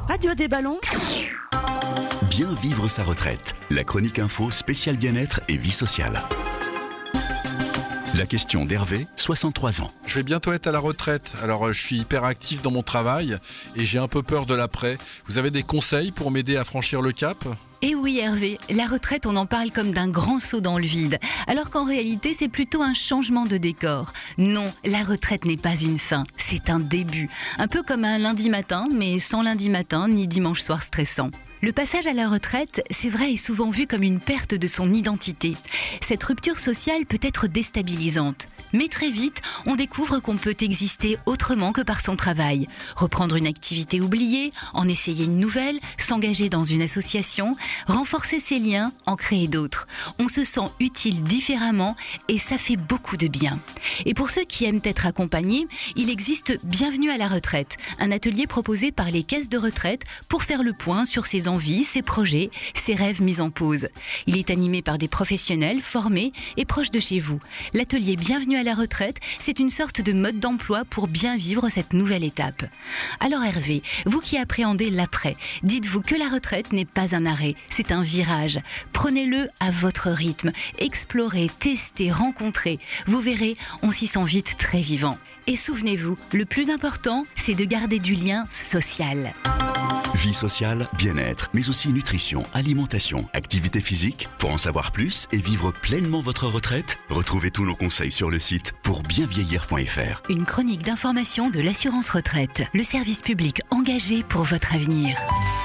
Radio des ballons. Bien vivre sa retraite. La chronique info spéciale bien-être et vie sociale. La question d'Hervé, 63 ans. Je vais bientôt être à la retraite, alors je suis hyper actif dans mon travail et j'ai un peu peur de l'après. Vous avez des conseils pour m'aider à franchir le cap ? Et oui Hervé, la retraite on en parle comme d'un grand saut dans le vide, alors qu'en réalité c'est plutôt un changement de décor. Non, la retraite n'est pas une fin, c'est un début. Un peu comme un lundi matin, mais sans lundi matin ni dimanche soir stressant. Le passage à la retraite, c'est vrai, est souvent vu comme une perte de son identité. Cette rupture sociale peut être déstabilisante. Mais très vite, on découvre qu'on peut exister autrement que par son travail. Reprendre une activité oubliée, en essayer une nouvelle, s'engager dans une association, renforcer ses liens, en créer d'autres. On se sent utile différemment et ça fait beaucoup de bien. Et pour ceux qui aiment être accompagnés, il existe Bienvenue à la retraite, un atelier proposé par les caisses de retraite pour faire le point sur ses envies, ses projets, ses rêves mis en pause. Il est animé par des professionnels formés et proches de chez vous. L'atelier Bienvenue à la retraite, c'est une sorte de mode d'emploi pour bien vivre cette nouvelle étape. Alors Hervé, vous qui appréhendez l'après, dites-vous que la retraite n'est pas un arrêt, c'est un virage. Prenez-le à votre rythme, explorez, testez, rencontrez. Vous verrez, on s'y sent vite très vivant. Et souvenez-vous, le plus important, c'est de garder du lien social. Vie sociale, bien-être, mais aussi nutrition, alimentation, activité physique. Pour en savoir plus et vivre pleinement votre retraite, retrouvez tous nos conseils sur le site pourbienvieillir.fr. Une chronique d'information de l'assurance retraite, le service public engagé pour votre avenir.